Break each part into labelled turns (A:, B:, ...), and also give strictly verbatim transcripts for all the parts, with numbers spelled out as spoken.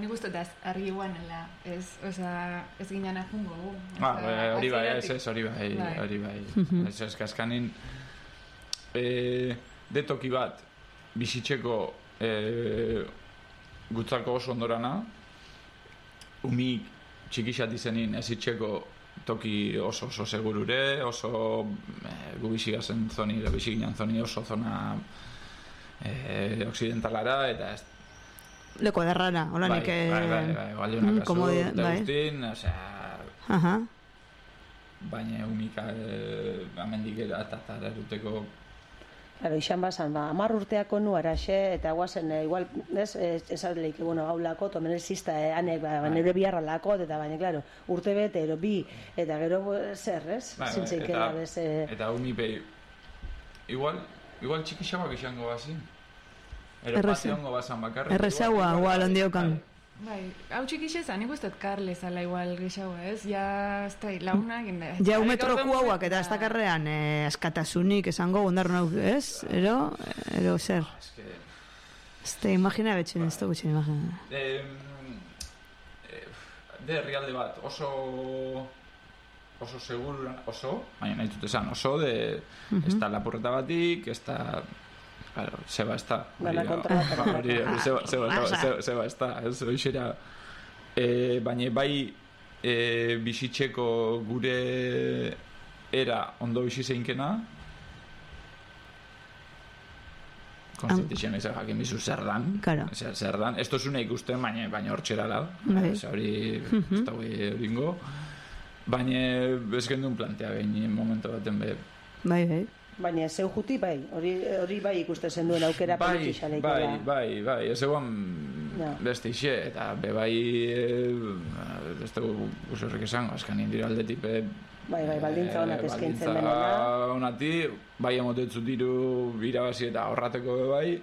A: nik uste da argi guanela, ez, oza, ez ginen ajungo gu.
B: Ah, hori bai, ez, ez, hori bai, hori bai. Ez, ez, kaskanin, de toki bat, bizitzeko gutzako oso ondorana, umik txikixat izenin ez itxeko toki oso oso segurure, oso gu bizigazen zoni, biziginan zoni oso zona oksidentalara, eta ez
C: leko derrara, hola nik...
B: Bai, bai, bai, bai, balionak azu, deustin, osea... Baina umika amendik eratatara eruteko...
D: Claro, izan bazan, ba, amar urteako nu araxe, eta guazen, igual, ez, esateleik, bueno, gaulako, tomen exista, anek, ba, nire biharra lako, eta baina, claro, urte bete, ero bi, eta gero zer, ez? Zintzeik eda, bez...
B: Eta umi behi, igual, igual txikixabak izango bazin. Ero pate hongo bazan bakarrik.
C: Errezaua, igual, ondiokan.
A: Bai, hau txikixezan, nik usteet Karle zala igual gixaua, ez? Ja, ez da, launak...
C: Ja, un metroku hauak eta ez dakarrean eskatasunik esango gondarro nau, ez? Ero, ero, zer? Ez da, imagina betxen, ez da gutxen imagina.
B: De herrialde bat, oso... oso seguro, oso, baina nahi dut esan, oso de... ez da lapurreta batik, ez da... Claro, seba está.
D: Gana kontra bat.
B: Seba, seba, seba está. Ez, oixera. E, baina bai e, bizitzeko gure era ondo bizi zeinkena. Konstituzioan izan jakin bizu zer dan.
C: Claro.
B: Zer dan. Ez tozuna ikusten, baina baina hortxera lau. Hori, ez da hori horingo. Baina ez gendun plantea behin momentu baten be.
C: Bai, bai.
D: Baina zeu juti bai, hori, hori bai ikusten zen duen aukera
B: bai,
D: politixaleik.
B: Bai, bai, bai, ez egon beste ixe, eta be bai, ez dugu usurrek esango, azkan indira aldetik, be...
D: Bai, bai, baldintza honak eskaintzen denena.
B: Baldintza honati, bai emotetzu diru irabazi eta horrateko be bai,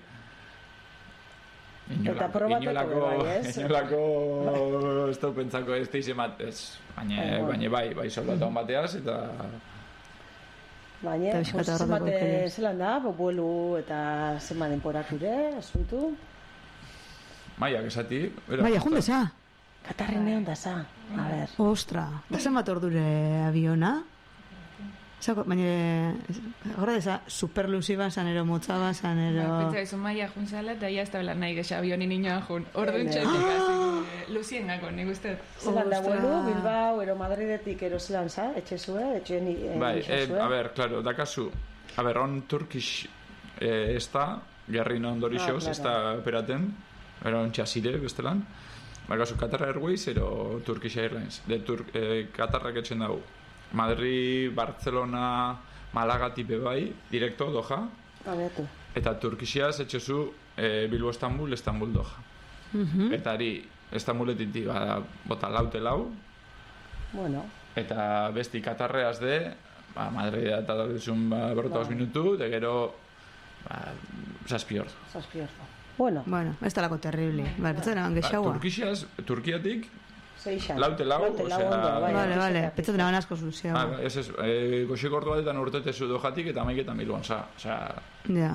D: eta probateko bai, ez?
B: Inolako, ez dugu pentsako ez teize mat, ez, baina bai, bai, soldata hon bateaz, eta...
D: Baina, zenbat zelan da, buelu eta zenbat denporakure, asuntu?
B: Maiak esati.
C: Maia, junde za?
D: Katarren neon da za, a ber.
C: Ostra, da zenbat ordure aviona? Zako, baina, horra deza, superlusiba zanero, motzaba zanero...
A: Pentsa, izun maia juntzala, eta ya ez da nahi gexa avioni niñoa jun. Orduan txetik, luzien gako, nik uste.
D: Zelan da buelu, Bilbao, ero Madridetik, ero zelan za, etxe zue, etxe ni
B: bai, a ber, klaro, dakazu, a ber, on Turkish ez da, gerrin ondorixoz, ez da operaten, ero on txasire, bestelan, dakazu, Qatar Airways, ero Turkish Airlines, de Qatarrak etxen dago. Madrid, Barcelona, Malaga tipe bai, direkto, Doha.
D: Abeatu.
B: Eta Turkixiaz etxezu e, Bilbo, Estambul, Estambul, Doha.
C: Uh-huh.
B: Eta ari, Estambuletik ba, bota laute lau.
D: Bueno.
B: Eta besti Katarreaz de, ba, Madrid eta daudezun ba, berrota ba. minutu, de gero, ba, saspiorzo.
D: Saspiorzo. Bueno.
C: Bueno, ez talako terrible. Ba, betzen eban gexaua.
B: Turkixiaz, Turkiatik,
D: Seixan.
B: Laute lau,
D: Laute lau,
B: osea...
D: ondo, bai,
C: vale, vale, petzaten eban asko zuzio.
B: Ah, ez ez, e, goxik ordu batetan urtetezu Dohatik eta maiketan Bilbon, za, osea...
C: Ja.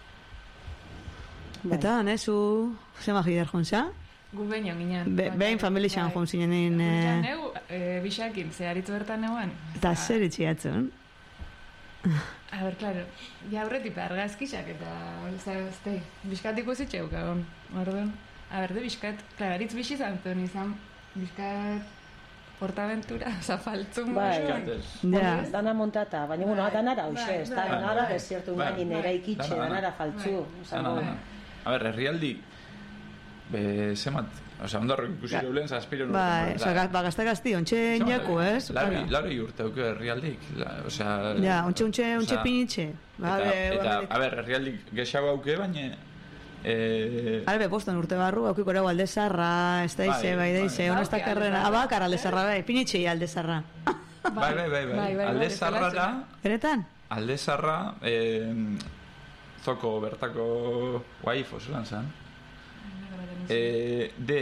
C: Bai. Eta, nezu, zema jider jonza?
A: Gu behin ginen.
C: Be, behin familixan jon zinen...
A: Bai, neu, e, bisakin, ze haritzu bertan neuan.
C: Eta zer itxiatzen?
A: A ber, klaro, ja aurretik argazkisak eta... Zazte, biskat ikusitxeuk agon, orduan. A ber, de biskat, klaro, aritz bixi zantzen izan... Bizkat portaventura, oza, faltzun
D: bai,
C: ja.
D: Dana montata, baina, bueno, danara hoxe, ez da, danara desiertu mainin eraikitxe, danara faltzu.
B: A ber, herrialdi, be, zemat, oza, ondarro ikusi lehen, zazpiro nurten.
C: Bai, oza, ba, gazta-gazti, ontxe niako, ez?
B: Laroi urteuke herrialdik, oza...
C: Ja, ontxe, ontxe, ontxe pinitxe.
B: Eta, a ber, herrialdik gexago auke, baina... Eh...
C: Albe, poston urte barru, haukiko erago aldezarra, ez daize, bai daize, honazta karrera, abakar aldezarra, bai, pinitxei aldezarra.
B: Bai, bai, bai, bai, aldezarra da...
C: Beretan?
B: Aldezarra, eh, zoko bertako waifo, zelan zan. Eh, de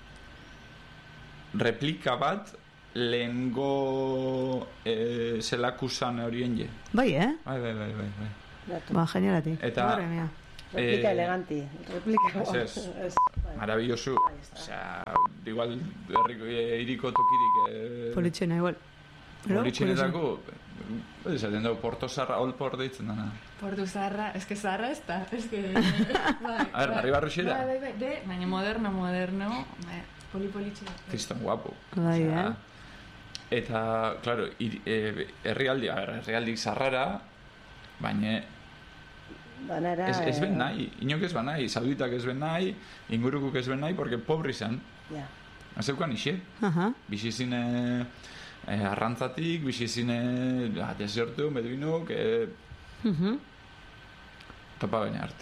B: replika bat lehengo eh, zelakusan horien je.
C: Bai, eh?
B: Bai, bai, bai, bai, bai.
C: Ba, genialatik.
B: Eta...
D: Replika eleganti. Replika.
B: Ez, ez. Maravilloso. Osea, igual herriko iriko tokirik...
C: Politxena, igual.
B: Politxenetako, esaten dugu, Porto Zarra, Old Port deitzen dana.
A: Porto Zarra, eske Zarra ez da, eske...
B: A ver, barri barri xera.
A: Bai, bai, bai, baina moderno, moderno, poli-politxera.
B: Kriston guapo.
C: Bai, eh?
B: Eta, claro, herrialdi, a ver, herrialdi zarrara, baina...
D: Banara...
B: Ez, ez ben nahi, inok ez ben nahi, sauditak ez ben nahi, ingurukuk ez ben nahi, porque pobri zen.
D: Ja.
B: Azeukan ixe.
C: Aha.
B: Bizizine eh, arrantzatik, bizizine ah, desertu, meduinuk, eh,
C: Uh-huh.
B: topa bene arte.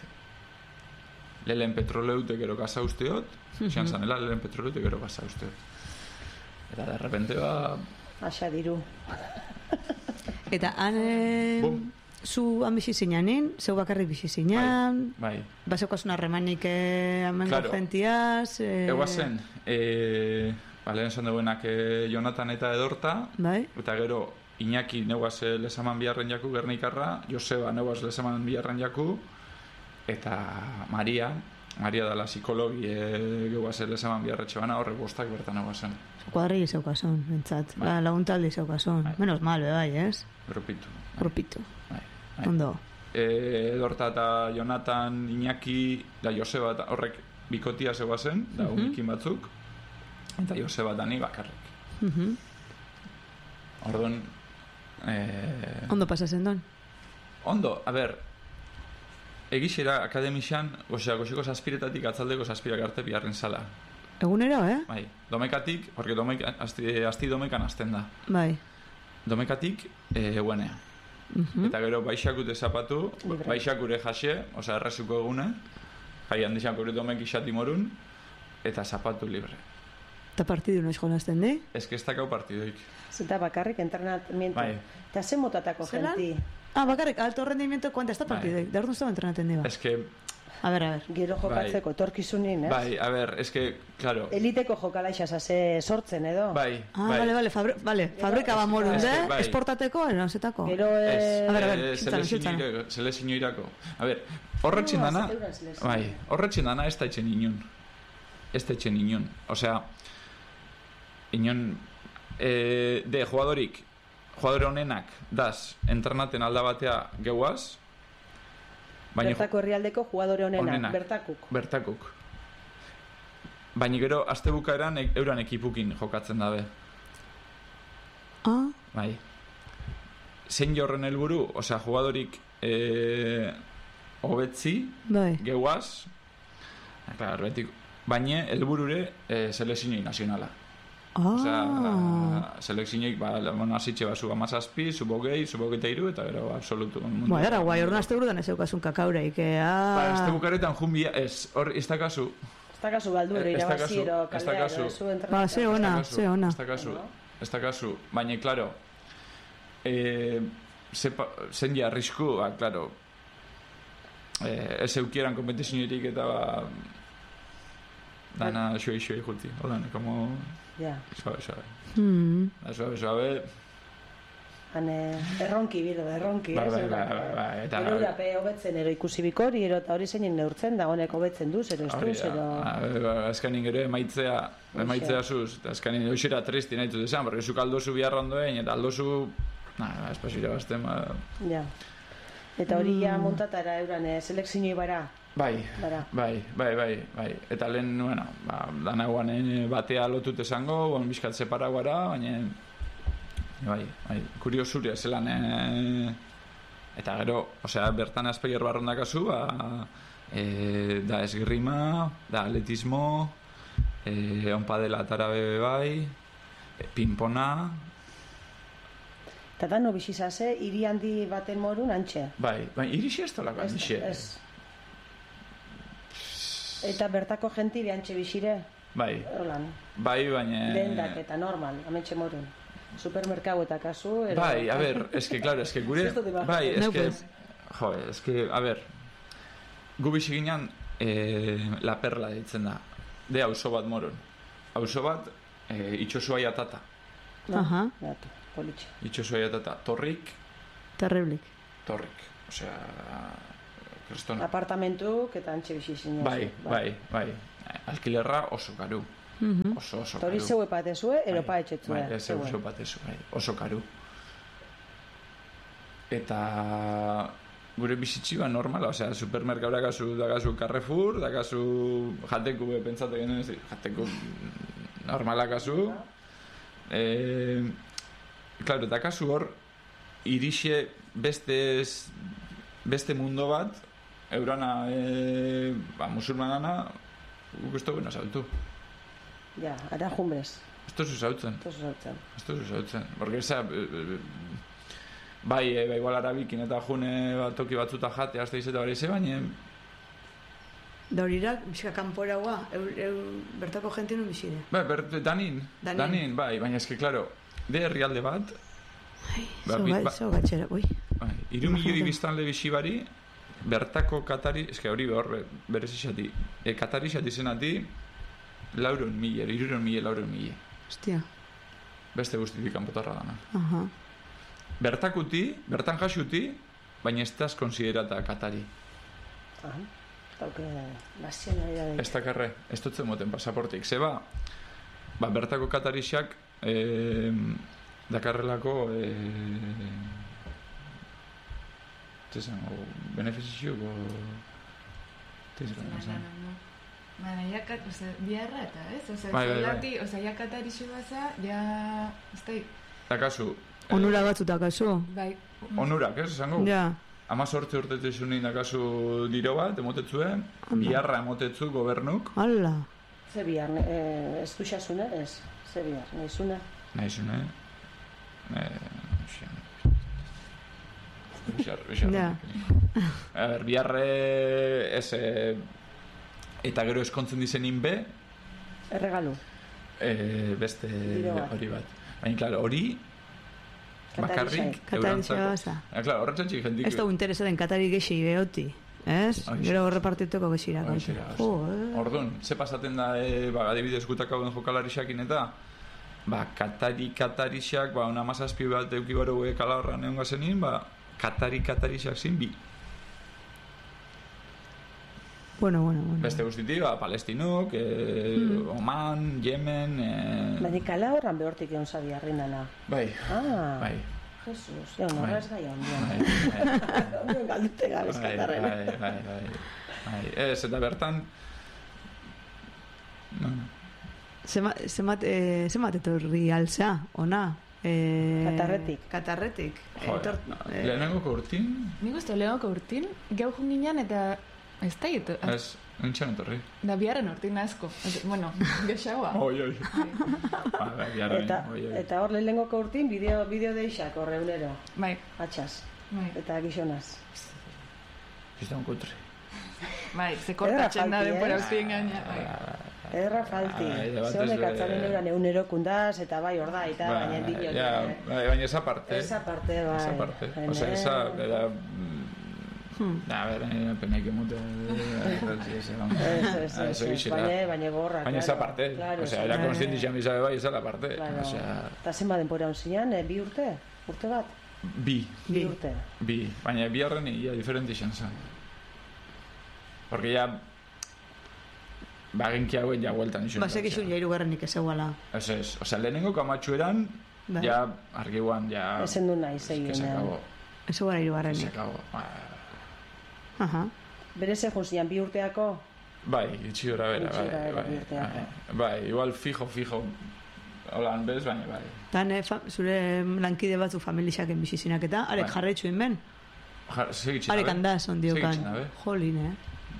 B: Lehen petroleute gero gaza usteot,
C: Uh-huh.
B: xean zanela lehen petroleute gero gaza usteot. Eta de repente ba...
D: Axa diru.
C: Eta han... Eh,
B: Bum.
C: zu han bizi zinanin, zeu bakarrik bizi zinan,
B: Bai, bai.
C: bazeukazun harremanik eh, amengo
B: Claro.
C: gentiaz... Eh,
B: Ega zen, eh, ba, lehen esan duenak eh, Jonatan eta Edorta,
C: Bai?
B: eta gero Iñaki neuaz eh, lezaman biharren jaku Gernikarra, Joseba neuaz lezaman biharren jaku, eta Maria, Maria dala psikologi eh, geuaz lezaman biharretxe bana, horrek bostak bertan neuazen.
C: Kuadrili zeukazun, bentsat.
B: Bai.
C: Ba, laguntaldi zeukazun.
B: Bai.
C: Menos mal, be, bai, ez?
B: Grupitu.
C: Grupito.
B: Bai, bai.
C: Ondo.
B: Eh, Edorta eta Jonatan, Iñaki, da Joseba eta horrek bikotia zegoazen, da
C: Mhm.
B: unikin batzuk, eta Joseba eta ni bakarrik.
C: Uh-huh.
B: Orduan, eh,
C: Ondo pasazen don.
B: ondo, a ber, egixera akademixan, osea, goxeko zazpiretatik atzaldeko zazpirak arte biharren sala.
C: Egunero, eh?
B: Bai, domekatik, porque domek, asti, asti domekan azten da.
C: Bai.
B: Domekatik, eh, eguenea.
C: Uh-huh.
B: Eta gero baixakute zapatu,
D: Libre.
B: baixakure jase, osea, errezuko egune, jai handizan kure domek isati morun, eta zapatu libre.
C: Eta partidu noiz jolazten di?
B: Ez que ez dakau partidoik.
D: Zeta bakarrik entrenamiento.
B: Bai.
D: Eta ze motatako
C: Zelan?
D: genti.
C: Ah, bakarrik, alto rendimiento, kuanta, ez da
B: Bai.
C: partidu. Da orduan zuen entrenaten di ba.
B: Ez que,
C: A ber, a ber.
D: Gero jokatzeko, etorkizunin, ez?
B: bai, a ber, ez que, claro,
D: Eliteko jokalaixa zase sortzen edo.
B: bai,
C: Ah,
B: bai.
C: vale, vale, fabri vale. fabrika ba morun
B: Ez que,
C: de,
B: bai.
C: esportateko, eranzetako.
D: Gero...
B: Ez,
D: Eh,
C: A ber, a ber,
B: eh,
C: zitzan, zitzan.
B: selezioirako- selezioirako. A ber, horretxin
D: Ah,
B: dana,
D: euren selezio.
B: bai, horretxin dana ez da etxen inun. Ez da etxen inun. Osea, inun, eh, de, jugadorik, jugadore honenak, daz, entrenaten alda batea geuaz, baina
D: bertako herrialdeko jugadore honenak,
B: Honenak.
D: bertakuk.
B: bertakuk. Baina gero, azte bukaeran e, euran ekipukin jokatzen dabe.
C: Ah,
B: Bai. Zein jorren helburu, osea, jugadorik eh, hobetzi,
C: bai.
B: geuaz, klar, betik, baina helburure eh, selekzioi nazionala.
C: Ah,
B: Osea, selekzioik, ba, bueno, hasitxe ba, zu amazazpi, zu bogei, zu bogeita iru, eta gero, absolutu.
C: Ba, era guai, orduan azte burudan ez eukazun kakaureik, eh,
B: Ba,
C: ah.
B: este bukaretan jumbia, ez, hor, ez da kasu,
D: Ez da kasu balduero,
B: Ez da
D: irabazi
B: kasu,
D: ero,
B: ez da
D: kalea
B: kasu.
D: ero, zu entrenatu.
C: Ba, ze ona,
B: kasu,
C: ze ona.
B: ez da kasu, ez da kasu, baina, klaro, eh, zepa, zen ja arrisku, ba, klaro, eh, ez eukieran kompetizioetik eta ba, dana xuei xuei juti, hola, como,
D: Ja,
B: suave, suave,
C: Hmm.
B: da, suave, suave,
D: han eh, erronki biro, erronki,
B: Bai,
D: ez?
B: bai, bai, bai, bai, eta-
D: Gero urape hobetzen, ero ikusi bikori, ero eta hori zeinen neurtzen da, honek hobetzen du, zero ez
B: hori
D: du,
B: da,
D: zero...
B: ba, ba, azkanin gero emaitzea, emaitzea zuz, eta azkanin hoxera tristi nahi dut esan, porque zuk aldozu biharra ondoen, eta aldozu, na, espazira bazten, ba,
D: Ja. Eta hori ja montatara euran eh, selekzioi bara,
B: bai,
D: bara.
B: bai, bai, bai, bai, eta lehen, bueno, ba, danagoan eh, batea lotut esango, bon, bizkat separaguara, baina, bai, bai, kuriosuria zelan, eh, eta gero, osea, bertan azpegier barron dakazu, ba, eh, da esgrima, da atletismo, eh, onpadela atarabe bai, eh, pinpona,
D: Eta dano bizizase, hiri handi baten morun antxe.
B: bai, bai, irixi ez tolako
D: Ez,
B: handixe.
D: ez. Eta bertako genti behantxe bizire,
B: Bai,
D: holan,
B: bai, baina...
D: dendak eta normal, ametxe morun. Supermerkau eta kasu, ero...
B: Bai, a ver, es que, claro, es que gure...
D: Ez dut imaginak.
B: Bai, es
C: Neu,
B: que...
C: pues.
B: Jo, es que, a ver... Gu bizi ginean, eh, la perla deitzen da. De auzo bat moron. Auzo bat, eh, itxosu aiatata.
D: No,
C: Aha.
D: Gatu, politxe.
B: Itxosu aiatata. Torrik,
C: Terriblik.
B: torrik. Osea, kristona.
D: Apartamentuk eta antxe bizi zinen.
B: Bai, bai, bai. Alkilerra oso karu. Oso, oso karu.
D: Tori zeu epatezue, eropa etxetzue.
B: Bai, zeu epatezue, bai. Oso karu. Eta gure bizitzi ba normala, osea, supermerkau dakazu, dakazu Carrefour, dakazu jateku, pentsate genen ez, jateku normalakazu. Eh, claro, dakazu hor irixe beste beste mundo bat, eurana eh, ba, musulmanana, guk ez dugu saltu.
D: Ja, ara jumbez.
B: Ez duzu zautzen.
D: Ez duzu zautzen.
B: Ez duzu zautzen. Porque esa... Bai, e, bai, igual arabikin eta june bat toki batzuta jate, azte izeta bari ze, baina...
C: Da horirak, bizka kanporaua, bertako jente nun bizire.
B: Bai, ber, danin, danin, danin, bai, baina eske, klaro, de herrialde bat...
C: Ai, ba, zo gatxera, oi.
B: Bai, iru milioi biztanle bizibari, bertako katari, eske hori behor, berez izati, e, katari izati zenati, lauron mille, iruron mille, lauron mille.
C: Hostia.
B: Beste guztitik kanpotarra dana.
C: Aha.
B: Bertakuti, bertan jasuti, baina ez daz konsiderata katari.
D: Aha. Tauke, nazionalidade.
B: Ez dakarre, ez dutzen moten pasaportik. Zeba, ba, bertako katarixak eh, dakarrelako eh, tezango, benefizioko tezango,
A: no, no, no. Baina, ja, o sea, biarra eta, ez? O sea,
B: bai, bai,
A: zelati, bai. O sea, ja katarixo baza, ja, ez da...
B: Dakazu.
C: Onura batzut dakazu.
A: Bai.
B: Onurak, ez, esango?
C: Ja.
B: Ama sortze urtetu nien dakazu diro bat, emotetzuen, biarra emotetzu gobernuk.
C: Hala.
D: Ze bihar, eh, ez duxasune, ez? Ze bihar, nahizune?
B: Nahizune. Bixar, bixar.
C: Ja.
B: A ber, biarre, ez, eh, eta gero eskontzen dizenin be,
D: Erregalu.
B: eh, beste hori bat. Baina, klaro, hori, bakarrik,
C: Katarixia baza.
B: Ah, klaro, horretzatxik jendik.
C: Ez dugu interesaten katari gexi behoti. Ez? Gero horrepartituko gexira.
B: Orduan, ze pasaten da, e, ba, adibidez gutak hauen jokalarixakin eta, ba, katari katarixak, ba, una mazazpi bat euki baro gue kalarra neon gazenin, ba, katari katarixak zin bi.
C: Bueno, bueno, bueno.
B: Beste guztiti, ba, Palestinuk, eh, mm. Oman, Yemen... Eh...
D: Baina kala horran behortik egon zabi harrinala.
B: Bai,
D: ah,
B: bai.
D: Jesus, ja, horra ez gai ondian.
B: Bai, bai.
D: Ondian galdute gabez katarren.
B: Bai, bai, bai, bai. Ez, eta bertan... No, no.
C: Zemat, eh, zemat etorri alza, ona? Eh,
D: Katarretik.
C: Katarretik.
B: Joder, eh, lehenengoko urtin?
A: Nik uste lehenengoko urtin, gau junginan eta... Ez da gitu.
B: Ez, entxan etorri.
A: Da biarren urtin asko. Bueno, gexagoa.
B: Oi, oi. Ba, biarren,
D: eta,
B: oi, oi.
D: Eta hor lehenengoko urtin, bideo, bideo deixak horre unero.
A: Bai.
D: Atxaz.
A: Bai.
D: Eta gixonaz.
B: Zizta un kutri.
A: Bai, ze kortatzen da denbora uztien gaina.
D: Erra falti. Ze honek atzaren euran egunero kundaz, eta bai, orda, eta baina bideo.
B: Ja, baina esa parte.
D: Esa parte, bai.
B: Esa parte. Osea, esa, era... A ver, pena que mute...
D: Eso, eso, eso. Baina gorra,
B: baina esa parte. Osea, era consciente xa misabe bai, esa la parte.
D: Eta zenba denpora onzian, bi urte? Urte bat?
B: Bi.
D: Bi urte.
B: Bi. Baina bi arren ia diferente izan zen. Porque ya... Bagenki hauen ja hueltan izan.
C: Basek izun ja irugarrenik ez eguala.
B: Ez ez. Osea, lehenengo kamatxu eran, ja, argiguan, ja...
D: Ezen du nahi, zegin.
B: Ez akabo.
C: Ez eguala irugarrenik.
B: Ez akabo.
C: Aha.
D: Bere ze junzian bi urteako?
B: Bai, itxi gora bera, bai, bai, bai, bai, igual fijo, fijo, holan bez, baina, bai.
C: Tan, eh, zure lankide batzu familixaken bizizinak eta, arek jarretxu inben?
B: Segitxin,
C: arek handaz, ondiokan.
B: Segitxin, abe.
C: Jolin, eh?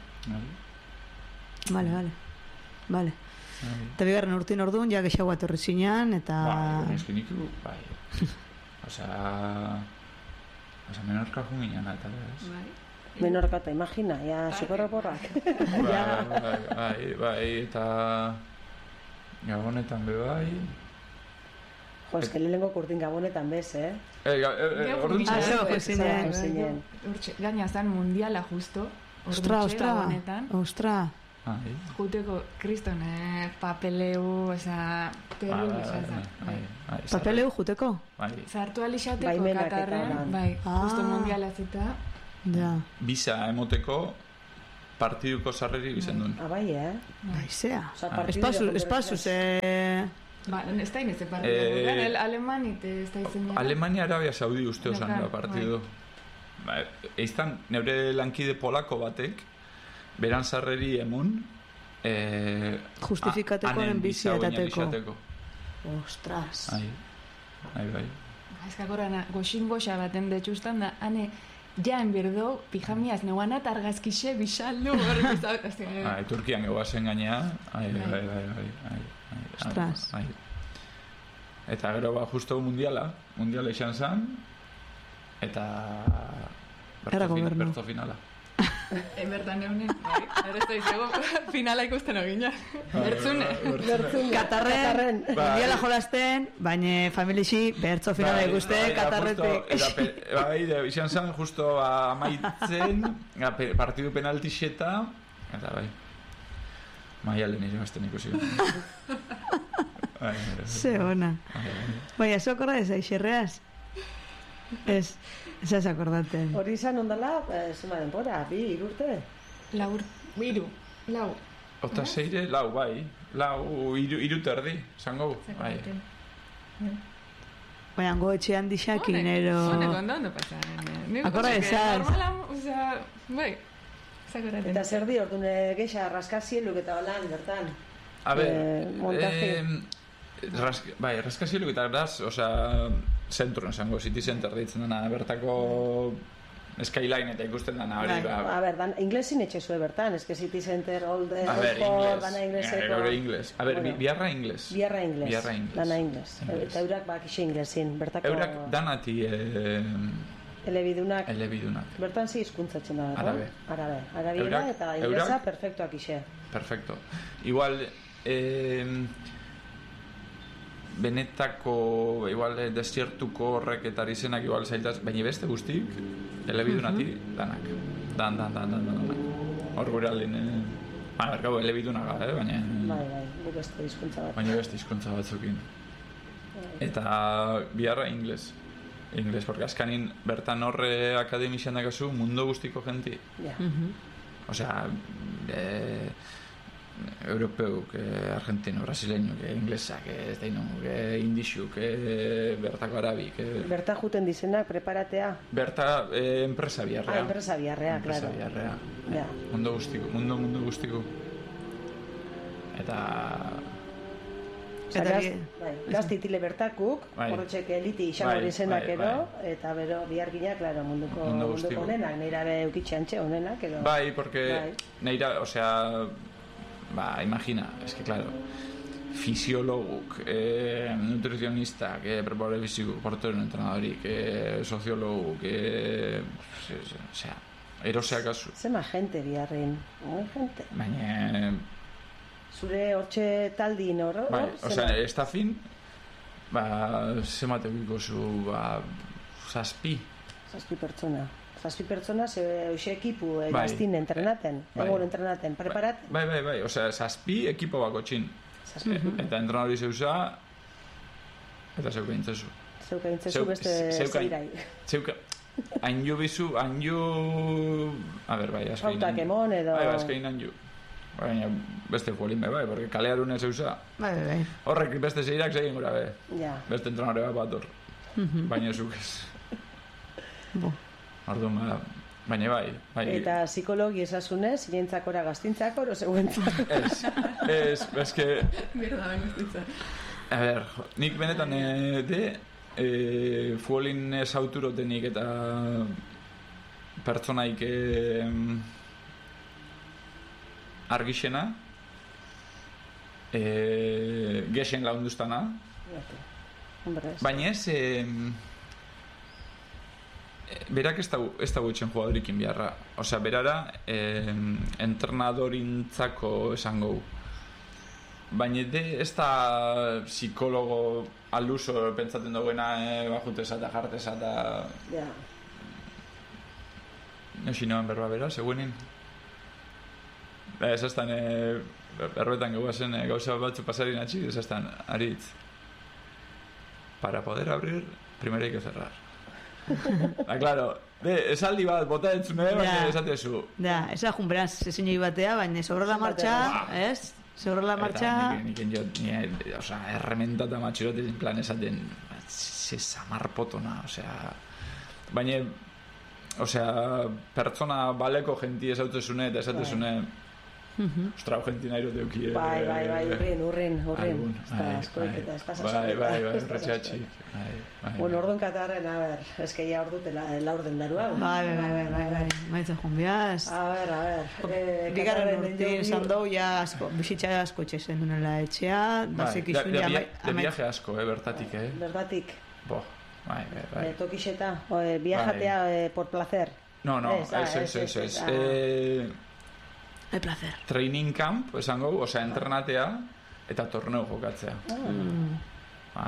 C: Vale, vale. Vale. Eta bigarren urtin orduan, ja gexago atorri zinean, eta...
B: Bai, eskin iku, bai. Osea... Osea, menorka junginan, eta ez.
A: Bai.
D: Menorka eta imagina, ja, sukorro porrak.
B: Bai, bai, bai, eta... Gabonetan be bai...
D: Jo, ez que lehenengo kurtin gabonetan bez, eh?
B: Eh, orduan
D: zinen.
A: Gaina zan mundiala justo.
C: Ostra, ostra, ostra.
A: Juteko, kriston, eh, papeleu, oza, terrible zazan.
C: Papeleu juteko?
A: Zartu alixateko Katarren, bai, justo mundiala zeta.
C: Ja.
B: Bisa emoteko partiduko sarreri izen duen.
D: Abai, eh?
C: Baizea.
D: Osa, partidu
C: Espazu,
D: de
C: espazu, ze...
A: Ba, ez da inez partidu.
B: Eh,
A: El Alemani te ez da izen jara.
B: Alemania Arabia Saudi uste
A: No,
B: osan
A: claro,
B: da partidu. Ba, eiztan, neure lankide polako batek, beran sarreri emun, eh,
C: Justifikateko
B: a-
C: den
B: anen
C: bizia
B: bisa
C: edateko.
B: oinan izateko.
C: Ostras.
B: Ai, ai, bai.
A: Azkakorana, goxin goxa baten detxustan da, ane, jaen berdo, pijamiaz neuana eta argazkixe bisaldu horrek izan.
B: Ai, Turkian egoazen gainea, ai, bai, bai, bai, bai, ai, ai,
C: Ostras.
B: ai. Eta gero, ba, justo mundiala, mundiala izan zen, eta...
C: Era gobernu.
B: Berto finala.
A: Embertan eunen, bai, ere ez da izego, finala ikusten ogina. Bertzune.
D: Bertzun,
C: Katarren,
B: Bai.
C: mundiala jolasten, baina familixi bertzo finala
B: Bai,
C: ikuste,
B: bai, da,
C: Katarretik.
B: justo, eta pe- bai, de, izan zen justo amaitzen, a, pe, partidu penaltixeta, eta bai, maialen irabazten ikusi. Bai, bai,
C: Ze ona.
B: bai, bai.
C: Baina, zu akorda ez aixerreaz? Ez, ez ez akordaten.
D: Hori izan ondala, eh, zema denbora, bi, irurte.
A: Laur, biru, lau.
B: Ota zeire, lau, bai, lau, iru, iru terdi, zango, bai.
C: Baina, go etxean dixakin, ero...
A: Honek ondo ondo pasaren.
C: Akorda ezaz.
A: Normala, osea, bai, zakoraten.
D: Eta zer di, orduan geixa raskazieluk eta holan, bertan.
B: A ber,
D: Eh, montaje.
B: eh, ras, bai, raskazieluk eta beraz, osea, zentruan zango, city center deitzen dena, bertako skyline eta ikusten dena hori,
C: Bai.
B: ba,
D: A ber, dan, inglezin etxezue bertan, eske City Center, Old
B: a ber,
D: Airport, dana
B: ingles,
D: ingleseko.
B: gaur ingles, a ber,
D: Bueno.
B: bi- biarra ingles,
D: Biarra ingles.
B: Biarra ingles.
D: Dana ingles.
B: Ingles.
D: Eta eurak bakixe inglesin, bertako
B: eurak danati eh,
D: elebidunak.
B: elebidunak,
D: Bertan zi hizkuntzatzen da,
B: Arabe.
D: Arabe. Arabiera
B: Eurak-
D: eta inglesa
B: eurak-
D: perfectoak ixe.
B: perfecto. Igual, eh, benetako, igual, eh, desiertuko horrek eta izenak igual zailtaz, baina beste guztik, elebidunati danak. Dan, dan, dan, dan, dan, danak. Hor gure aldin, eh, ba, berkau, elebidunaga, eh, baina,
D: Bai, bai, gu beste hizkuntza bat.
B: baina beste hizkuntza batzukin. Eta biharra ingles. Ingles, porque azkanin bertan horre akademisian dakazu mundu guztiko jenti.
D: Ja.
B: Osea, eh, europeuk, eh, argentino, brasileño, que inglesak, que ez daino, que indixu, que bertako arabik, que...
D: Berta juten dizenak, preparatea.
B: Berta eh, enpresa
D: Ah,
B: biharrea.
D: enpresa biarrea,
B: Enpresa
D: claro.
B: biharrea.
D: Ja.
B: Mundu guztiko, mundu, mundu guztiko. Eta...
D: Osa,
C: Eta
D: gaz,
C: bi-
D: bai, gaztitile bertakuk,
B: Bai.
D: horretxek eliti izan
B: Bai,
D: hori zenak
B: bai,
D: ero, eta bero bihargina, claro, munduko,
B: Mundu
D: munduko
B: guztiko.
D: onenak, nire abe eukitxean txe onenak, ero.
B: Bai, porque
D: Bai.
B: neira, osea, ba, imagina, es que claro, fisiologuk, eh, nutrizionistak, eh, preparador físico, portero entrenadorik, eh, soziologuk, eh, osea, eroseak azu.
D: Zema gente biharrin, muy gente.
B: Baina,
D: Zure hortxe taldin hor,
B: bai,
D: hor,
B: osea,
D: zema-
B: estafin, ba, zemate biko zu, ba, zazpi.
D: Zazpi pertsona. Zazpi pertsona, ze hoxe ekipu eh,
B: Bai.
D: gaztin entrenaten,
B: Bai.
D: egon entrenaten, preparaten.
B: Bai, bai, bai, osea, zazpi ekipo bako txin.
D: Zazpi.
B: Eta entrenadori zeusa, eta zeuka intzezu.
D: Zeuka intzezu
B: Zeu-
D: beste
B: zeuka-
D: zeirai.
B: Zeuka, hain jo bizu, hain jo... A ber, bai, azkain...
D: Pautak emon edo...
B: Bai, bai, azkain hain jo. Baina beste juolin be, bai, porque kalearune zeusa.
C: Bai, bai, bai.
B: Horrek beste zeirak zegin gura be.
D: Ja.
B: Beste entrenadore bat bat hor. Baina zuk ez.
C: Bo.
B: Orduan, ba, baina bai, bai.
D: Eta psikologi esasunez, zirentzakora gaztintzako, oro zeuentzako.
B: Ez, ez, eske...
A: Berda, ben guztitza.
B: A ber, nik benetan e, de, e, fuolin ez autorotenik eta pertsonaik e, argixena, e, gexen launduztana,
D: Hombre, ez.
B: baina ez, e, berak ez da, ez da gutxen jugadorikin biharra. Osea, berara, e, entrenadorintzako esango. Baina de, ez da psikologo aluso pentsatzen duguena e, bajuteza eta jarteza eta...
D: Ja.
B: Nosi noan berba bera, seguenin. Ez estan, e, berbetan gauazen e, gauza batzu pasarin atxik, ez estan, aritz. Para poder abrir, primero hay que cerrar. Da, klaro, de, esaldi bat, bota entzune, baina esatezu.
C: Da, esa junberaz, ezinoi batea, baina sobre la marcha, ez? Sobre la marcha...
B: Eta nik enjot, ni, oza, errementata matxurote en plan esaten, ze samar potona, osea... Baina, osea, pertsona baleko jenti esautezune eta esatezune... Ostra, Argentina erote euki...
D: Bai, bai, bai, urrin, urrin, urrin.
B: Bai, bai, bai, retxatxik.
D: Bueno, orduan katarren, a ber, eske ya ordute laurden darua.
C: Bai, bai, bai, bai, bai, maitzen junbiaz.
D: A ber, a ber.
C: Bigarren urte esan dau, ja, bizitza asko etxezen dunela etxea, basik izun ja...
B: De viaje asko, eh, bertatik, eh?
D: Bertatik.
B: Bo, bai, bai, bai.
D: Tokixeta, viajatea por placer.
B: No, no, ez, ez, ez, ez. Eh...
C: El placer.
B: Training camp, esango, osea, entrenatea eta torneo jokatzea.
C: Mm.
B: Ba,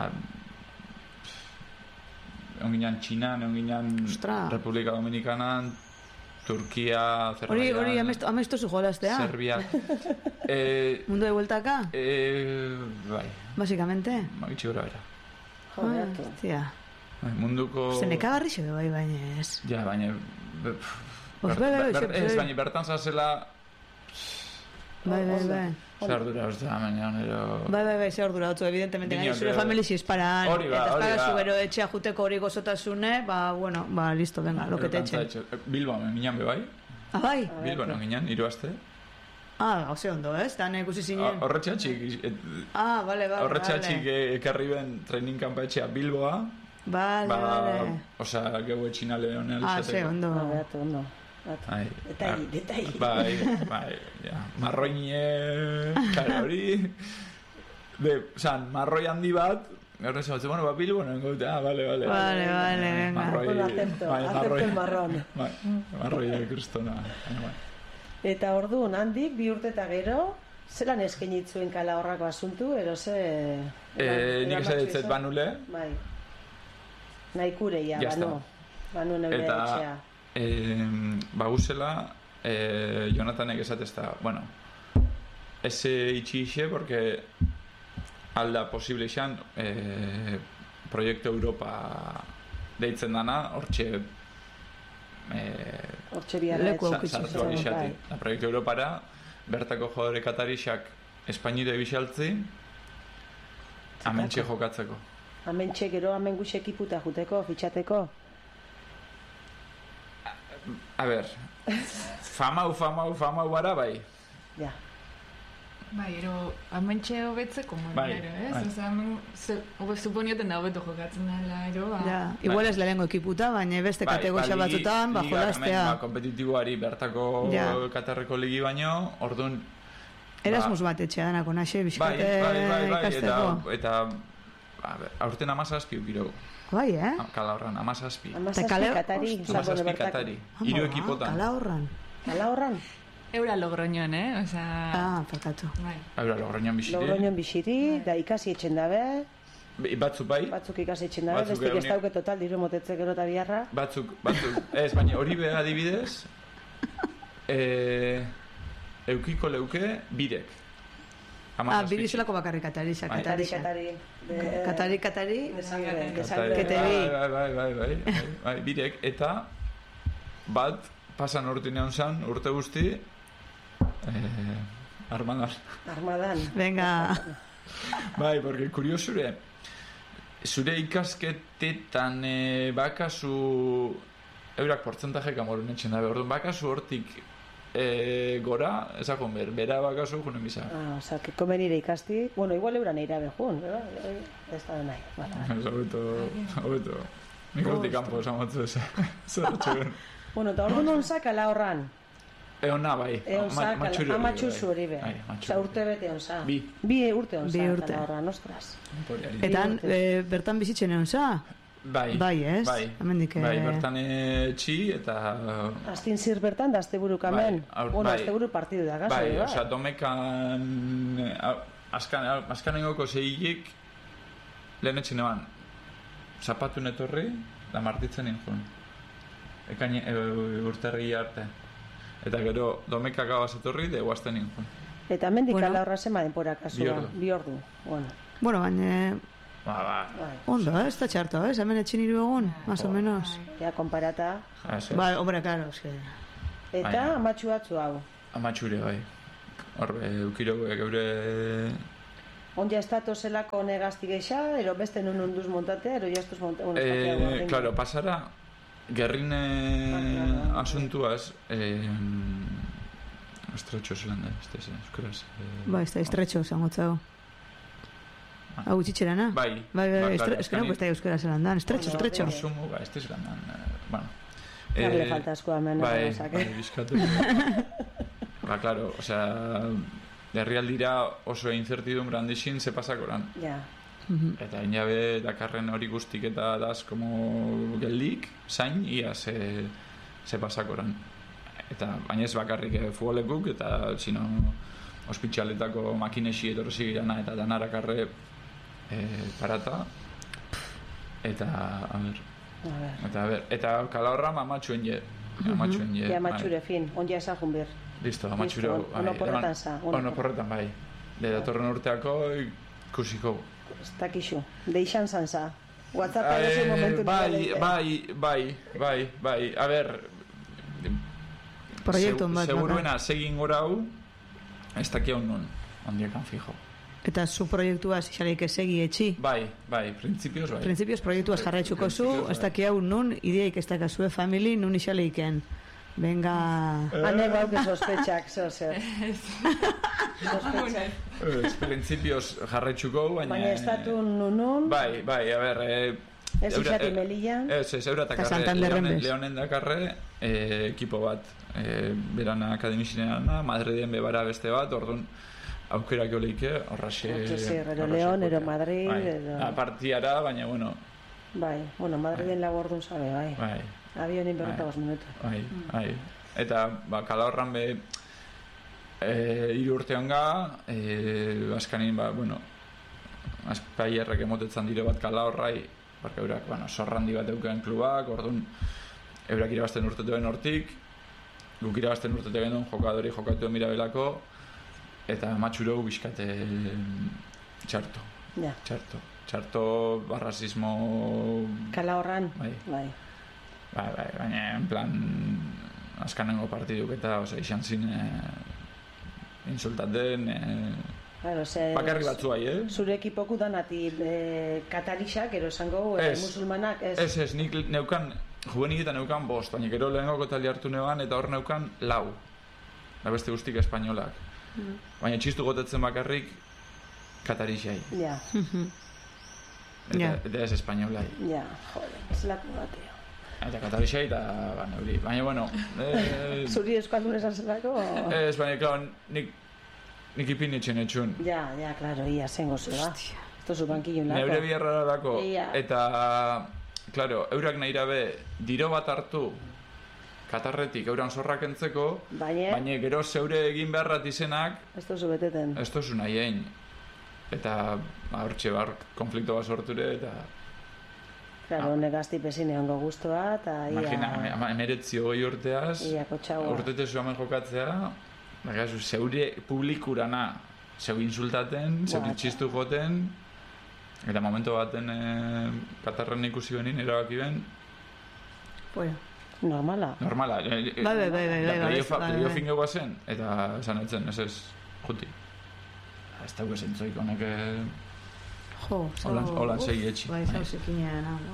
B: egon ginen Txinan, egon ginen Republika Dominikanan, Turkia, Azerbaidjan...
C: Hori, hori, amestozu jolaztea?
B: Serbia. eh,
C: ¿Mundo de vuelta acá?
B: Eh, bai.
C: Básicamente?
B: Magitxi gora bera.
C: Joder, hostia.
B: Bai, munduko...
C: Zenekagarri xe bai, baina ez.
B: Ja, baina...
C: Bai, bai, bai,
B: ez, baina bertan zazela...
C: Bai, bai, bai.
B: Zer ardura, uste, baina onero...
C: Bai, bai, bai, zer ardura, otzu, evidentemente, gai, zure familizi esparan, eta espara zubero etxea juteko hori gozotasune, ba, bueno, ba, listo, venga, lo que te etxe.
B: Bilbo, minan be bai.
C: Ah, bai?
B: Bilbo, non ginen, hiru aste.
C: Ah, oze ondo, ez? Da, ikusi zinen.
B: Horretxatxik...
C: Ah, bale, bale,
B: horretxatxik ekarri ben training kampa etxea Bilboa.
C: Bale, bale.
B: Osea, geu etxinale honen
C: ah, ze, ondo.
D: Ah, beatu, ondo.
B: Ai,
D: detai, detai.
B: Bai, bai, ja. Marroine, kare hori... De, osan, marroi handi bat, gaur ez batzu, bueno, ba, Bilbo, no, engote, ah, vale, vale.
C: Vale, vale, venga.
B: Marroi...
D: Bueno, acepto, acepto el marrón.
B: Bai, marroi kristona.
D: Eta orduan, handik, bi urte eta gero, zelan eskenitzuen kala horrako asuntu, ero ze...
B: Eh, nik esan ditzet banule.
D: Bai. Naikureia, banu. Banu neure etxea.
B: Eh, baguzela, eh, Jonathanek esatezta, bueno, ese itxi ixe, porque alda posible izan, eh, Proiektu Europa deitzen dana, hortxe
D: eh, hortxe biarra
B: sartu abixati. La Proiektu Europara, bertako jodore katarixak Espainire bisaltzi, amentxe jokatzeko.
D: Amentxe, gero amen guxe ekiputa juteko, fitxateko?
B: A ber, famau, famau, famau bara, bai.
D: Ja.
A: Bai, ero, amentxe hobetzeko moinero, ez?
B: Bai.
A: Oza, hemen, suponioten da hobeto jokatzen dela, ero, ba.
C: Ja, igual ez lehengo ekiputa, baina beste kategoria batzutan, ba, jolaztea.
B: Ba, kompetitiboari bertako ja. Katarreko ligi baino, orduan...
C: Erasmus bat etxea danako, naxe, bizkate
B: bai, bai, bai, bai,
C: ikasteko.
B: Eta, eta aurten amazazpi ukiro.
C: Bai, eh?
B: Kala horran, amazazpi.
D: Amazazpi katari.
B: Amazazpi katari. Hiru ekipotan.
C: Kala horran.
D: Kala horran.
A: Eura Logroñon, eh? Osa...
C: Ah, perkatu.
A: Bai.
B: Eura Logroñon bisiri.
D: Logroñon bisiri, da ikasi etxen dabe.
B: Batzuk bai.
D: Batzuk ikasi etxen dabe, bestek ez dauke total, diru motetze gero eta biharra.
B: Batzuk, batzuk. Ez, baina hori beha adibidez, eh, eukiko leuke bidek.
C: Ah, bidizelako bakarri katari, xa, katari,
D: katari.
C: Katari, katari.
B: Ketebi. Bai, bai, bai, bai, bai, bidek. Eta bat, pasan urtinean zan, urte guzti, eh, armadan.
D: Armadan.
C: Venga.
B: Bai, porque kuriosure, zure ikasketetan eh, bakazu, eurak portzentajeak amorun etxen dabe, orduan bakazu hortik eh, gora, ezakon ber, bera bakazu junen bizar.
D: Ah, oza, que komenire ikasti, bueno, igual euran eira behun, pero ez da nahi.
B: Hobeto, hobeto, nik hortik kanpo esamotzu ez, zer txuren.
D: Bueno, eta orduan onzak ala horran?
B: Eona, bai.
D: Eonzak, amatxuzu hori be. Oza, urte bete onza.
B: Bi.
D: Bi urte onza,
C: Bi urte.
D: ala horran, ostras.
C: Eta bertan bizitzen eonza?
B: Bai,
C: bai, ez?
B: Bai,
C: Amendik,
B: bai, bertan etxi eta...
D: Astin zir bertan, da azte buruk amen.
B: Bai,
D: bueno, azte buru partidu da, gaso.
B: Bai, oza, domekan... Azkan, azkan engoko zehilik lehen etxen eban zapatu netorri, da martitzen nintzen. Ekain e, urterri arte. Eta gero domekak abaz etorri, de guazten nintzen.
D: Eta mendik bueno. Ala horra zema denpora kasua, bi ordu. Bueno,
C: bueno baina...
B: Ba, ba.
C: Ondo, eh? Ez da txarto, eh? Hemen etxin hiru egun, más o menos.
D: Ja, komparata.
C: Ba, hombre, claro, es que...
D: Eta amatxu batzu hau.
B: Amatxure, bai. Horbe, eukiro geure...
D: Onja estatu zelako negazti geixa, ero beste nun unduz montatea, ero jastuz montatea.
B: Eh, claro, pasara, gerrine ah, asuntuaz, eh, estretxo zelan da, ez da, eskuraz. Eh,
C: ba, ez da, estretxo, zangotzau. Hau txitxera, na?
B: Bai.
C: Bai, bai, bai, ez que no, pues da euskera zelan da, estretxo, estretxo.
B: Konsumo, ba, ez da zelan da, bueno.
D: Garle falta asko hemen.
B: Bai, bai, bizkatu. Ba, claro, o sea... Herrialdira oso incertidumbre handixin ze pasakoran.
D: Ja.
B: Eta inabe dakarren hori guztik eta daz como geldik, zain, ia ze, ze pasakoran. Eta baina ez bakarrik e, futbolekuk, eta sino ospitxaletako makinesi etorzi girana eta danarakarre e, parata. Eta, a ber, eta, a ber, eta kalahorra amatxuen je. Amatxuen je.
D: Ja, amatxure, fin, onja esajun bir.
B: Listo, amatxuro.
D: Ono porretan za.
B: Ono porretan, bai. De datorren urteako ikusiko.
D: Ez dakixu. Deixan zan za. WhatsApp erosi momentu
B: bai, bai, bai, bai, bai. A ber...
C: Proiektu bat.
B: Seguruena, segin gora hau, ez dakia non, ondiakan fijo.
C: Eta zu proiektuaz xaleik segi etxi?
B: Bai, bai, printzipioz bai.
C: Printzipioz proiektuaz jarraitzuko zu, ez dakia hau nun, ideik ez dakazue famili, nun xaleiken. Venga...
D: Hane bauke sospetxak, zo zer.
B: Sospetxak. Ez, prinsipioz jarraitzuko, baina...
D: Baina estatu nunun...
B: Bai, bai, a ber...
D: Ez izati Melillan...
B: Ez, ez, euratakarre, Leonen dakarre, ekipo bat, berana akademisineana, Madriden bebara beste bat, orduan, aukerak oleike, horraxe...
D: Ero Leon, ero Madrid...
B: A partiara, baina, bueno...
D: Bai, bueno, Madriden lagu orduan sabe, bai.
B: Bai.
D: Avionin berreta gos minutu.
B: Bai, bai. Eta, ba, kalahorran be, e, hiru urte honga, e, askanin, ba, bueno, azpaierrek emotetzen dire bat kalahorrai, barka eurak, bueno, zorrandi bat euken klubak, orduan, eurak irabazten urtetuen hortik, guk irabazten urtete genuen jokadori jokatu mirabelako, eta matxuro bizkate txarto.
D: Ja.
B: Txarto. Txarto, barrazismo...
D: Kalahorran?
B: Bai.
D: Bai.
B: Bai, bai, baina, en plan, azkanengo partiduk eta, oza, izan zin, e, insultaten, e,
D: claro, se,
B: bakarri batzu bai, eh?
D: Zure ekipoku danati e, katalixak, ero esango, e, musulmanak, ez?
B: Ez, ez, nik neukan, juvenik eta neukan bost, baina gero lehenko tali hartu neukan, eta hor neukan lau, da beste guztik espainolak. Mm. Baina txistu gotetzen bakarrik, katarixai.
D: Ja.
B: Eta, yeah. Eta ez espainolai.
D: Ja, jode, ez lako bateo.
B: Eta katarixai eta, ba, neuri. Baina, bueno... Eh,
D: Zuri euskaldun esan zelako?
B: Ez, baina, klar, nik, nik ipinitzen etxun.
D: Ja, ja, klaro, ia, zengo zu, ba. Esto zu bankillun lako.
B: Neure biharra dako.
D: Ia.
B: Eta, klaro, eurak nahi dabe, diro bat hartu, katarretik euran zorrak entzeko,
D: baina,
B: baina gero zeure egin beharrat izenak...
D: Ez tozu beteten.
B: Ez tozu nahi egin. Eta, hortxe bar, konflikto bat sorture, eta...
D: Claro, ah. Negazti pesine hongo guztua, eta ia...
B: Imagina, emeretzi hogei urteaz, urtete zuamen jokatzea, baka, zeure publikurana, zeu insultaten, zeu ditxistu joten, eta momento baten e, katarren ikusi benin, erabaki ben...
C: Bueno.
D: Normala.
B: Normala.
C: Bai, bai, bai, bai.
B: Playoff ingo bazen, eta esan etzen, ez ez, juti. Ez dago esentzoik honek...
C: Jo,
B: holan segi etxi.
C: Bai, zau zekinean, hau.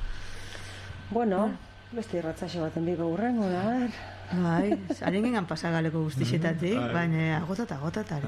D: Bueno, beste irratzaxe baten biko urrengo, da, ber.
C: Bai, harin gengan pasagaleko guztixetatik, baina agota eta agota eta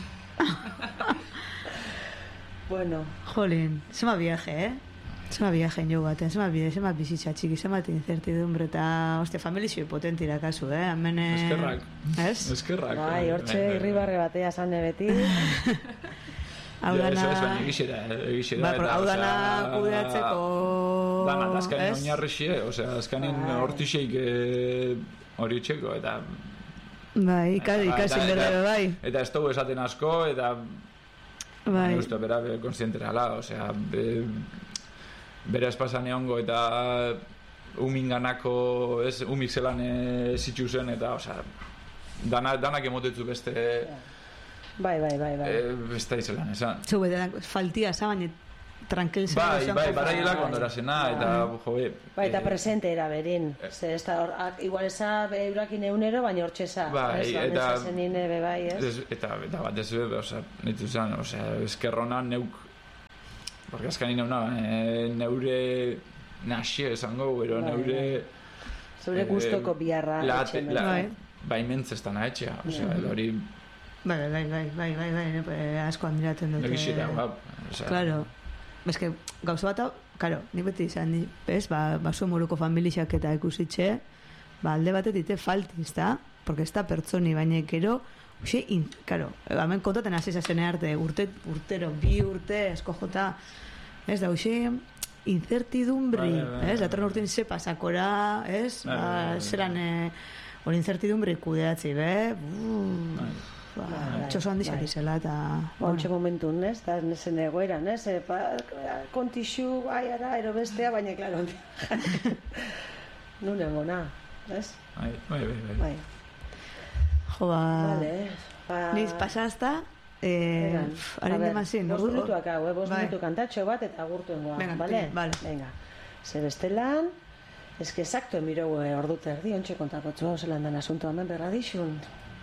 D: Bueno.
C: Jolín, zema viaje, eh? Zema viaje en jo baten, zema bide, zema bizitza txiki, zema incertidumbre eta, ostia, familizio potente irakazu, eh? Hemen...
B: Eskerrak.
C: Ez?
B: Eskerrak.
D: Bai, hortxe, irribarre batea zane beti.
C: Hau dana...
B: Eso es, baina egixera, egixera.
C: Ba, hau dana kudeatzeko...
B: Dana, azkanin oinarrixie, osea, azkanin hortixeik hori txeko, eta...
C: Bai, ikasin berdero, bai.
B: Eta ez dugu esaten asko, eta...
C: Bai.
B: Justo, bera, konstientera la, osea... Bera espazan egongo eta uminganako, ez, umik zelan zitsu zen, eta, osea, dana, danak emotetzu beste...
D: Bai, bai, bai, bai.
B: E, beste izelan, esan.
C: Zeu, eta faltia, za, baina tranquil zen.
B: Bai, bai, baraiela kondora zena, eta, joe...
D: Bai, eta presente era berin. Ze, ez da, igual eza eurakin eunero, baina hortxe eza.
B: Bai, eta...
D: Zenin ebe bai, ez?
B: Eta, eta bat ez be, oza, nitu zen, oza, eskerrona neuk... Porque azkani neuna, neure... Naxie esango, ero neure...
D: Zure gustoko biarra etxe.
B: Bai, mentzestan etxea, oza, hori...
C: Bai, bai, bai, bai, bai, bai, asko handiraten dute.
B: Egizita, ba,
C: claro. Ez que, gauza bat hau, claro, ni beti izan, ni, ez, ba, baso moruko familixak eta ikusitxe, ba, alde batet ite faltiz, da? Porque ez da pertsoni, baina gero, uxe, in, claro, hemen kontaten hasi zazene arte, urte, urtero, bi urte, esko jota, ez da, uxe, incertidumbri, ez, datorren urtein ze pasakora, ez, ba, zeran, hori incertidumbri kudeatzi, be, buuu, txoso handi xari zela eta...
D: Ontxe momentun, ez? Eta nesen egoeran, ez? Kontixu, bai, ara, ero bestea, baina, klaro, nunen gona, ez?
B: Bai, bai, bai.
C: Jo, ba...
D: Vale,
C: niz pasazta, haren demazin.
D: Bos minutuak hau, bos minutu kantatxo bat eta agurtuen goa, bale?
C: Bale.
D: Venga, zer bestelan... Ez que exacto emiro ordu terdi, ontxe kontakotzu, zelan dan asunto hemen berra dixun.